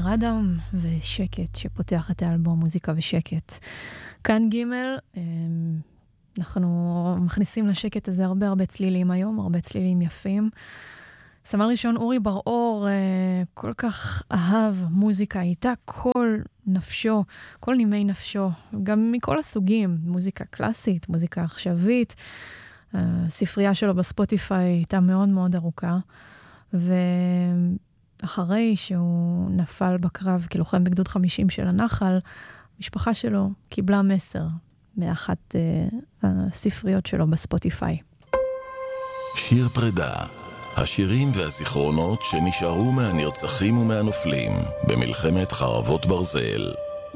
תומר אדם ושקט שפותח את האלבום מוזיקה ושקט. כאן ג' אנחנו מכניסים לשקט הזה הרבה צלילים היום, הרבה צלילים יפים. סמל ראשון אורי בר-אור כל כך אהב מוזיקה, הייתה כל נפשו, כל נימי נפשו, גם מכל הסוגים, מוזיקה קלאסית, מוזיקה עכשווית. הספרייה שלו בספוטיפיי הייתה מאוד ארוכה, ואחרי שהוא נפל בקרב כלוחם בגדוד 50 של הנחל, המשפחה שלו קיבלה מסר מאחת הספריות שלו בספוטיפיי. שיר פרידה, השירים והזיכרונות שנשארו מהנרצחים ומהנופלים במלחמת חרבות ברזל.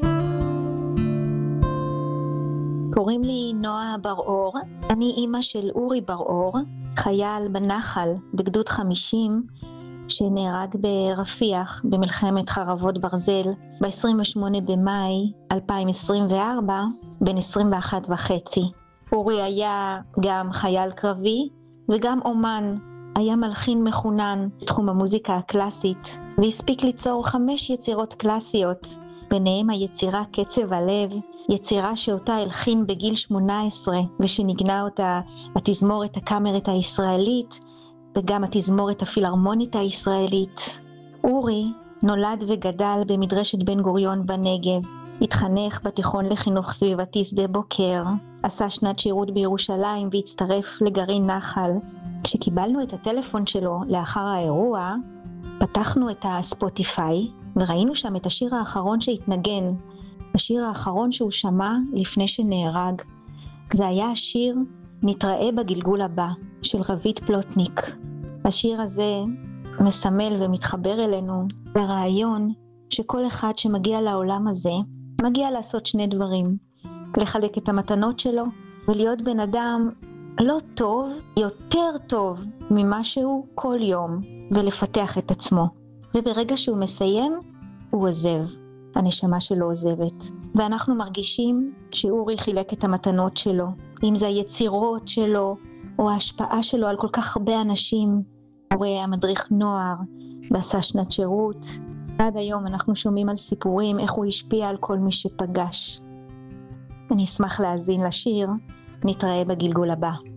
קוראים לי נועה בר-אור, אני אימא של אורי בר-אור, חייל בנחל בגדוד 50 שנהרג ברפיח במלחמת חרבות ברזל ב-28 במאי 2024 בן 21 וחצי. אורי היה גם חייל קרבי וגם אומן, היה מלחין מחונן בתחום המוזיקה הקלאסית והספיק ליצור 5 יצירות קלאסיות, ביניהם היצירה קצב הלב, יצירה שאותה הלחין בגיל 18 ושנגנה אותה התזמורת הקאמרית הישראלית וגם התזמורת הפילהרמונית הישראלית. אורי נולד וגדל במדרשת בן גוריון בנגב, התחנך בתיכון לחינוך סביבתי שדה בוקר, עשה שנת שירות בירושלים והצטרף לגרעין נחל. כשקיבלנו את הטלפון שלו לאחר האירוע, פתחנו את הספוטיפיי וראינו שם את השיר האחרון שהתנגן, השיר האחרון שהוא שמע לפני שנהרג. זה היה השיר נתראה בגלגול הבא של רבית פלוטניק. השיר הזה מסמל ומתחבר אלינו לרעיון שכל אחד שמגיע לעולם הזה מגיע לעשות 2 דברים: לחלק את המתנות שלו ולהיות בן אדם לא טוב, יותר טוב ממה שהוא כל יום, ולפתח את עצמו. וברגע שהוא מסיים, הוא עוזב. הנשמה שלו עוזבת. ואנחנו מרגישים שאורי חילק את המתנות שלו, אם זה היצירות שלו, או ההשפעה שלו על כל כך הרבה אנשים. אורי היה מדריך נוער, ועשה שנת שירות. עד היום אנחנו שומעים על סיפורים, איך הוא השפיע על כל מי שפגש. אני אשמח להאזין לשיר, נתראה בגלגול הבא.